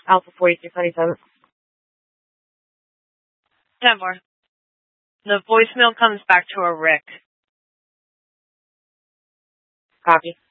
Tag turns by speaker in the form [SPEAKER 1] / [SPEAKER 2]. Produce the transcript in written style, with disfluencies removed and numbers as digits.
[SPEAKER 1] Alpha 4327.
[SPEAKER 2] 10 more. The voicemail comes back to a Rick.
[SPEAKER 1] Copy.